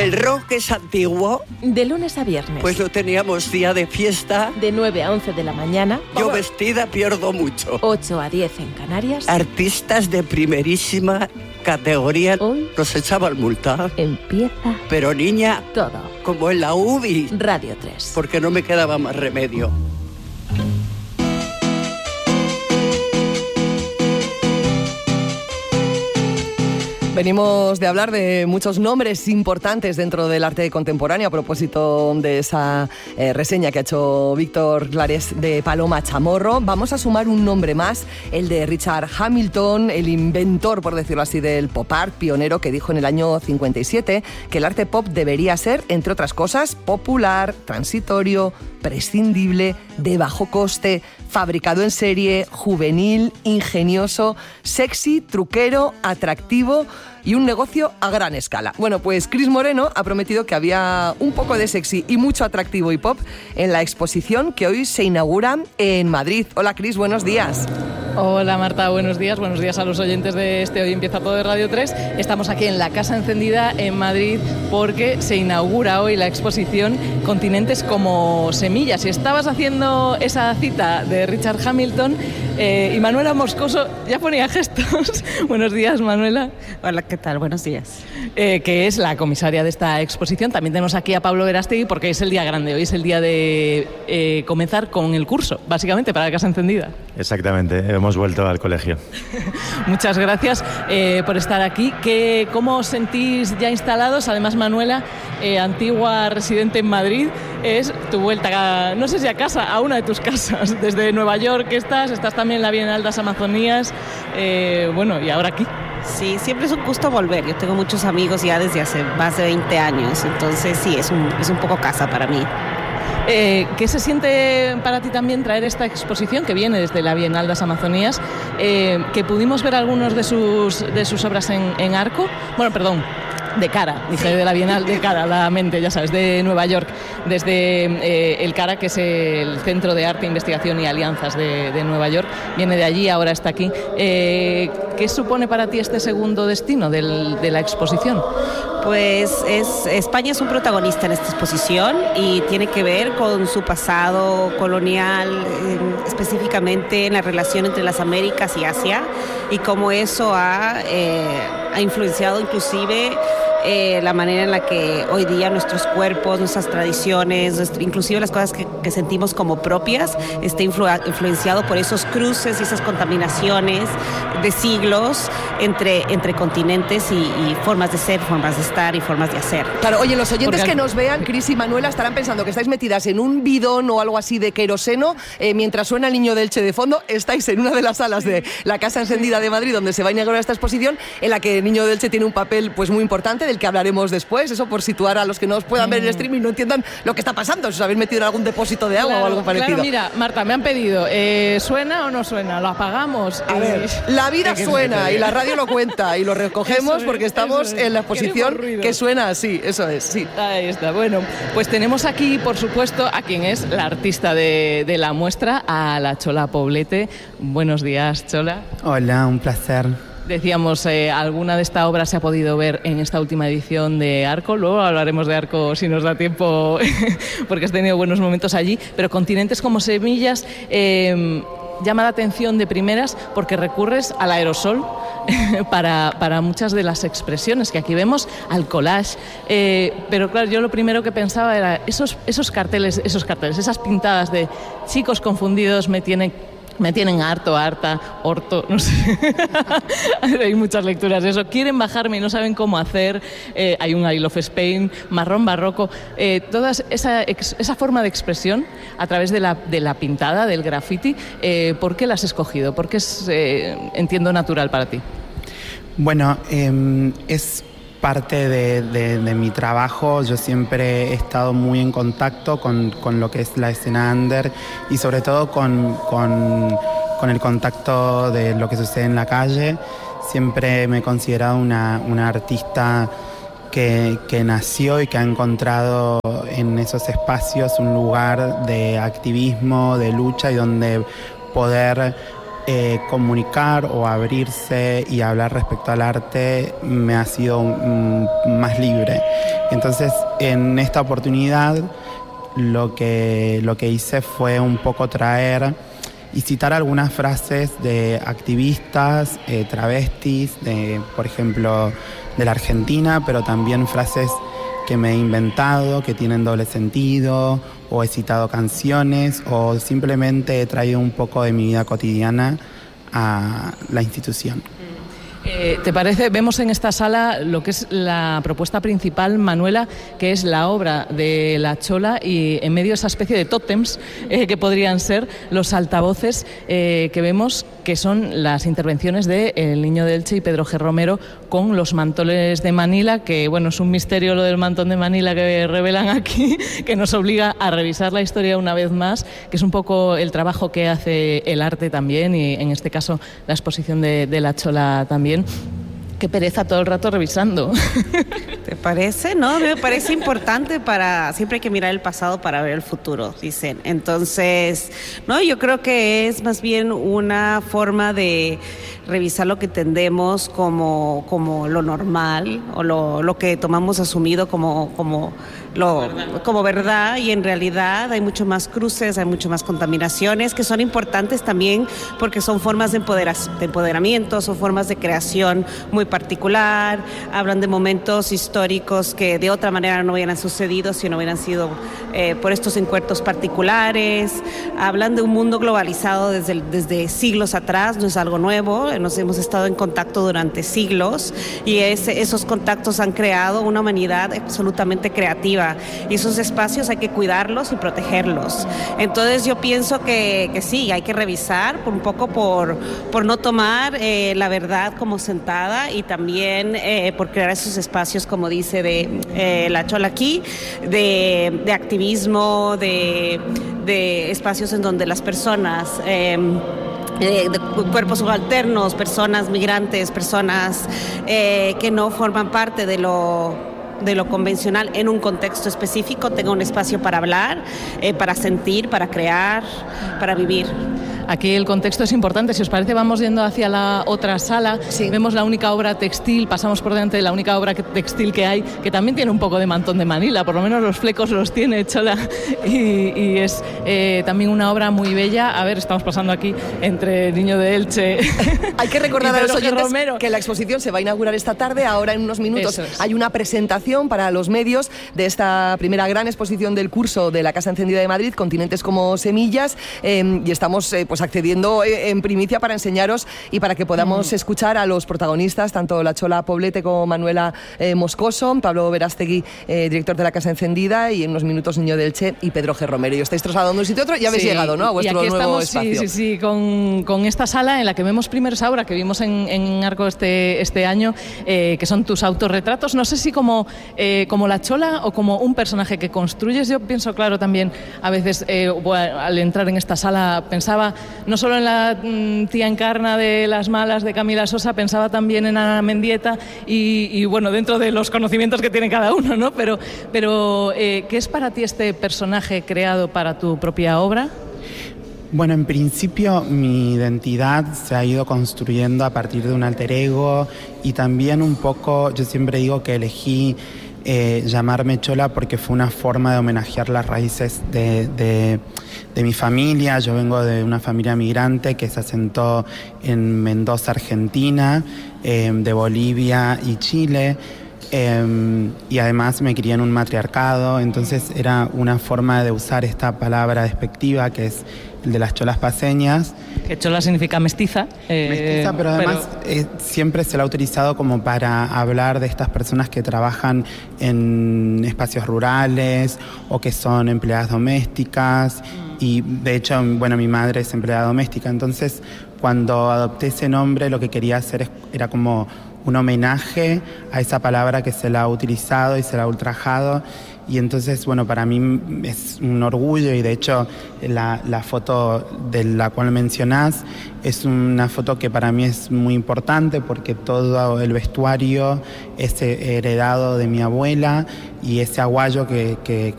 El rock es antiguo. De lunes a viernes. Pues lo teníamos día de fiesta. De 9 a 11 de la mañana. Yo vestida pierdo mucho. 8 a 10 en Canarias. Artistas de primerísima categoría. Hoy nos echaban multa. Empieza. Pero niña. Todo. Como en la UBI. Radio 3. Porque no me quedaba más remedio. Venimos de hablar de muchos nombres importantes dentro del arte contemporáneo a propósito de esa reseña que ha hecho Víctor Clares de Paloma Chamorro. Vamos a sumar un nombre más, el de Richard Hamilton, el inventor, por decirlo así, del pop art, pionero, que dijo en el año 57 que el arte pop debería ser, entre otras cosas, popular, transitorio, prescindible, de bajo coste, fabricado en serie, juvenil, ingenioso, sexy, truquero, atractivo y un negocio a gran escala. Bueno, pues Cris Moreno ha prometido que había un poco de sexy y mucho atractivo y pop en la exposición que hoy se inaugura en Madrid. Hola Cris, buenos días. Hola Marta, buenos días a los oyentes de Hoy Empieza Todo de Radio 3. Estamos aquí en la Casa Encendida en Madrid porque se inaugura hoy la exposición Continentes como semillas. Y estabas haciendo esa cita de Richard Hamilton y Manuela Moscoso ya ponía gestos. Buenos días, Manuela. Hola, ¿qué tal? Buenos días. Que es la comisaria de esta exposición. También tenemos aquí a Pablo Verástegui porque es el día grande. Hoy es el día de comenzar con el curso, básicamente, para la Casa Encendida. Exactamente, hemos vuelto al colegio. Muchas gracias por estar aquí. ¿Cómo os sentís ya instalados? Además, Manuela, antigua residente en Madrid, es tu vuelta, no sé si a casa, a una de tus casas. Desde Nueva York estás también en la Bienal de las Amazonías, y ahora aquí. Sí, siempre es un gusto volver. Yo tengo muchos amigos ya desde hace más de 20 años, entonces sí, es un poco casa para mí. ¿Qué se siente para ti también traer esta exposición que viene desde la Bienal de las Amazonías, que pudimos ver algunos de sus obras en Arco? Bueno, perdón, de Cara, dije de la Bienal, de Cara, la mente, ya sabes, de Nueva York, desde el Cara, que es el Centro de Arte, Investigación y Alianzas de Nueva York, viene de allí, ahora está aquí. ¿Qué supone para ti este segundo destino de la exposición? Pues España es un protagonista en esta exposición y tiene que ver con su pasado colonial, específicamente en la relación entre las Américas y Asia, y cómo eso ha influenciado inclusive la manera en la que hoy día nuestros cuerpos, nuestras tradiciones, inclusive las cosas que sentimos como propias, está influenciado por esos cruces y esas contaminaciones de siglos entre continentes y formas de ser, formas de estar y formas de hacer. Claro, oye, los oyentes que nos vean, Cris y Manuela, estarán pensando que estáis metidas en un bidón o algo así de queroseno, mientras suena el Niño de Elche de fondo. Estáis en una de las salas de la Casa Encendida de Madrid, donde se va a inaugurar esta exposición, en la que el Niño de Elche tiene un papel pues muy importante, del que hablaremos después, eso por situar a los que no os puedan ver en el streaming y no entiendan lo que está pasando, si os habéis metido en algún depósito de agua o algo parecido. Claro, mira, Marta, me han pedido, ¿suena o no suena? ¿Lo apagamos? A ver, la vida suena y la radio lo cuenta y lo recogemos porque estamos en la exposición que suena así, eso es, sí. Ahí está, bueno, pues tenemos aquí, por supuesto, a quien es la artista de la muestra, a la Chola Poblete. Buenos días, Chola. Hola, un placer. Decíamos, alguna de esta obra se ha podido ver en esta última edición de Arco. Luego hablaremos de Arco si nos da tiempo, porque has tenido buenos momentos allí. Pero Continentes como semillas llama la atención de primeras porque recurres al aerosol para muchas de las expresiones que aquí vemos, al collage. Pero claro, yo lo primero que pensaba era esos carteles, esas pintadas de chicos confundidos me tienen harto, harta, orto, no sé. Hay muchas lecturas de eso. Quieren bajarme y no saben cómo hacer. Hay un I Love Spain, marrón barroco. Toda esa forma de expresión a través de la pintada, del graffiti, ¿por qué la has escogido? ¿Por qué es, entiendo, natural para ti? Bueno, es parte de mi trabajo. Yo siempre he estado muy en contacto con lo que es la escena under y sobre todo con el contacto de lo que sucede en la calle. Siempre me he considerado una artista que nació y que ha encontrado en esos espacios un lugar de activismo, de lucha y donde poder comunicar o abrirse y hablar respecto al arte me ha sido más libre. Entonces, en esta oportunidad lo que hice fue un poco traer y citar algunas frases de activistas, travestis, por ejemplo, de la Argentina, pero también frases que me he inventado, que tienen doble sentido, o he citado canciones, o simplemente he traído un poco de mi vida cotidiana a la institución. ¿Te parece? Vemos en esta sala lo que es la propuesta principal, Manuela, que es la obra de La Chola, y en medio esa especie de tótems que podrían ser los altavoces que vemos, que son las intervenciones de El Niño de Elche y Pedro G. Romero con los mantones de Manila, que bueno, es un misterio lo del mantón de Manila que revelan aquí, que nos obliga a revisar la historia una vez más, que es un poco el trabajo que hace el arte también, y en este caso la exposición de La Chola también. Qué pereza todo el rato revisando. ¿Te parece? No, me parece importante siempre hay que mirar el pasado para ver el futuro, dicen. Entonces, no, yo creo que es más bien una forma de revisar lo que entendemos como lo normal, o lo que tomamos asumido como verdad, y en realidad hay mucho más cruces, hay mucho más contaminaciones, que son importantes también porque son formas de empoderamiento, son formas de creación muy particular, hablan de momentos históricos que de otra manera no hubieran sucedido si no hubieran sido por estos encuentros particulares, hablan de un mundo globalizado desde siglos atrás, no es algo nuevo, nos hemos estado en contacto durante siglos, y esos contactos han creado una humanidad absolutamente creativa, y esos espacios hay que cuidarlos y protegerlos. Entonces yo pienso que sí, hay que revisar un poco por no tomar la verdad como sentada, y también por crear esos espacios, como dice de La Chola aquí, de activismo, de espacios en donde las personas de cuerpos subalternos, personas migrantes, personas que no forman parte de lo convencional en un contexto específico, tenga un espacio para hablar, para sentir, para crear, para vivir. Aquí el contexto es importante. Si os parece, vamos yendo hacia la otra sala. Sí. Vemos la única obra textil, pasamos por delante de la única obra textil que hay, que también tiene un poco de mantón de Manila, por lo menos los flecos los tiene Chola, y es también una obra muy bella. A ver, estamos pasando aquí entre Niño de Elche. Hay que recordar a los oyentes Romero que la exposición se va a inaugurar esta tarde. Ahora, en unos minutos, hay una presentación para los medios de esta primera gran exposición del curso de la Casa Encendida de Madrid, Continentes como Semillas, y estamos pues accediendo en primicia para enseñaros y para que podamos escuchar a los protagonistas, tanto La Chola Poblete como Manuela Moscoso, Pablo Verástegui, director de la Casa Encendida, y en unos minutos Niño de Elche y Pedro G. Romero. Y os estáis trasladando de un sitio a otro, ya habéis llegado, ¿no?, a vuestro nuevo estamos, espacio. Sí, con esta sala en la que vemos primero esa obra que vimos en Arco este año, que son tus autorretratos. No sé si como La Chola o como un personaje que construyes. Yo pienso, claro, también a veces al entrar en esta sala pensaba no solo en la tía Encarna de Las Malas de Camila Sosa, pensaba también en Ana Mendieta y bueno, dentro de los conocimientos que tiene cada uno, ¿no? Pero ¿qué es para ti este personaje creado para tu propia obra? Bueno, en principio mi identidad se ha ido construyendo a partir de un alter ego, y también un poco, yo siempre digo que elegí llamarme Chola porque fue una forma de homenajear las raíces de mi familia. Yo vengo de una familia migrante que se asentó en Mendoza, Argentina, de Bolivia y Chile, y además me crié en un matriarcado, entonces era una forma de usar esta palabra despectiva que es el de las cholas paceñas. Que chola significa mestiza. Mestiza, pero además siempre se la ha utilizado como para hablar de estas personas que trabajan en espacios rurales o que son empleadas domésticas. Y de hecho, bueno, mi madre es empleada doméstica, entonces cuando adopté ese nombre lo que quería hacer era como un homenaje a esa palabra que se la ha utilizado y se la ha ultrajado. Y entonces, bueno, para mí es un orgullo, y de hecho la foto de la cual mencionás es una foto que para mí es muy importante porque todo el vestuario es heredado de mi abuela, y ese aguayo que